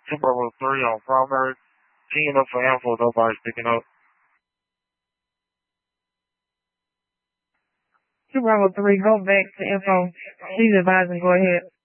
2 Bravo 3 on primary. Keying up for info, nobody's picking up. 2 Bravo 3, go back to info. Please advise and go ahead.